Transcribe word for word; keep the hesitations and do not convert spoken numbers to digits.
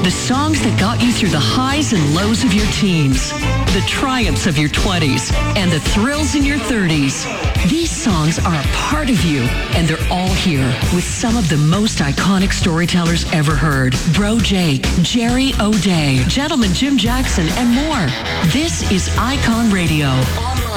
The songs that got you through the highs and lows of your teens, the triumphs of your twenties, and the thrills in your thirties. These songs are a part of you, and they're all here with some of the most iconic storytellers ever heard. Bro Jake, Jerry O'Day, Gentleman Jim Jackson, and more. This is Icon Radio.